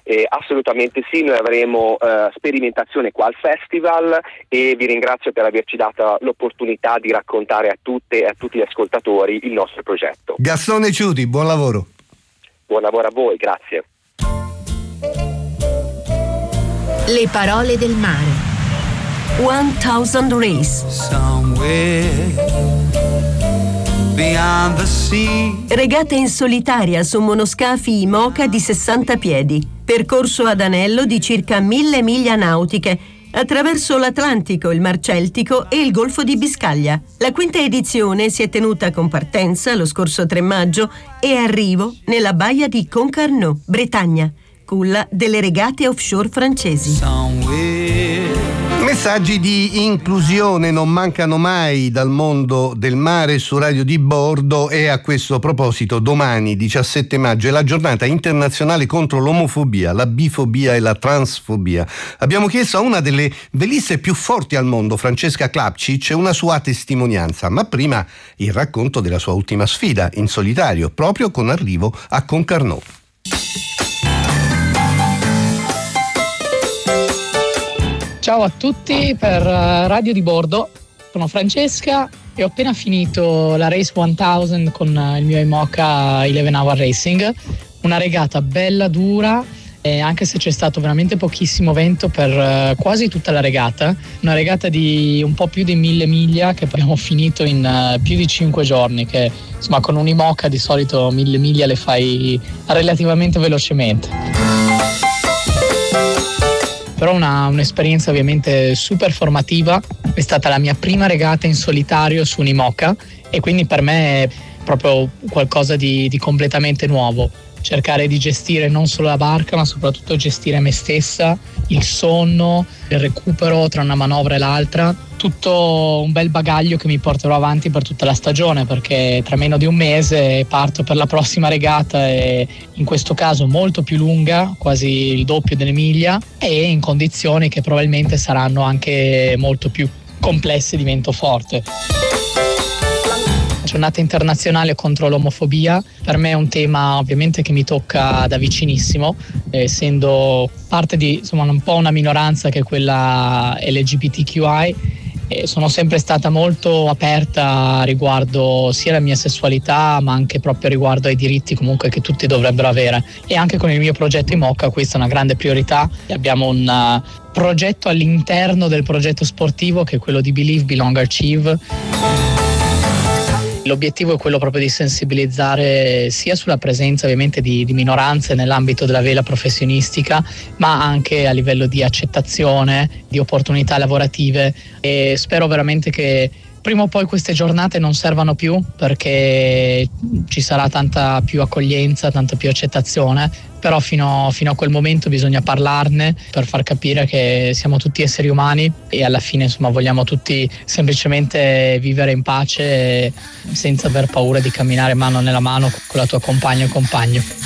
Assolutamente sì, noi avremo sperimentazione qua al festival e vi ringrazio per averci dato l'opportunità di raccontare a tutte e a tutti gli ascoltatori il nostro progetto. Gastone Ciuti, buon lavoro. Buon lavoro a voi, grazie. Le parole del mare. 1000 Rays. Regata in solitaria su monoscafi IMOCA di 60 piedi. Percorso ad anello di circa 1000 miglia nautiche attraverso l'Atlantico, il Mar Celtico e il Golfo di Biscaglia. La quinta edizione si è tenuta con partenza lo scorso 3 maggio e arrivo nella baia di Concarneau, Bretagna, culla delle regate offshore francesi. Messaggi di inclusione non mancano mai dal mondo del mare su Radio di Bordo, e a questo proposito domani 17 maggio è la giornata internazionale contro l'omofobia, la bifobia e la transfobia. Abbiamo chiesto a una delle veliste più forti al mondo, Francesca Klapčić, una sua testimonianza, ma prima il racconto della sua ultima sfida in solitario, proprio con arrivo a Concarneau. Ciao a tutti per Radio di Bordo, sono Francesca e ho appena finito la Race 1000 con il mio IMOCA 11 Hour Racing, una regata bella dura, anche se c'è stato veramente pochissimo vento per quasi tutta la regata, una regata di un po' più di 1000 miglia che abbiamo finito in più di 5 giorni, che insomma con un IMOCA di solito 1000 miglia le fai relativamente velocemente. Però un'esperienza ovviamente super formativa, è stata la mia prima regata in solitario su un IMOCA e quindi per me è proprio qualcosa di completamente nuovo. Cercare di gestire non solo la barca ma soprattutto gestire me stessa, il sonno, il recupero tra una manovra e l'altra, tutto un bel bagaglio che mi porterò avanti per tutta la stagione, perché tra meno di un mese parto per la prossima regata, e in questo caso molto più lunga, quasi il doppio delle miglia, e in condizioni che probabilmente saranno anche molto più complesse di vento forte. Giornata internazionale contro l'omofobia per me è un tema ovviamente che mi tocca da vicinissimo, essendo parte di un po' una minoranza che è quella LGBTQI. Sono sempre stata molto aperta riguardo sia la mia sessualità ma anche proprio riguardo ai diritti comunque che tutti dovrebbero avere, e anche con il mio progetto IMOCA questa è una grande priorità. Abbiamo un progetto all'interno del progetto sportivo che è quello di Believe, Belong, Achieve. L'obiettivo è quello proprio di sensibilizzare sia sulla presenza ovviamente di minoranze nell'ambito della vela professionistica, ma anche a livello di accettazione, di opportunità lavorative, e spero veramente che prima o poi queste giornate non servano più, perché ci sarà tanta più accoglienza, tanta più accettazione, però fino a quel momento bisogna parlarne per far capire che siamo tutti esseri umani e alla fine vogliamo tutti semplicemente vivere in pace senza aver paura di camminare mano nella mano con la tua compagna o compagno.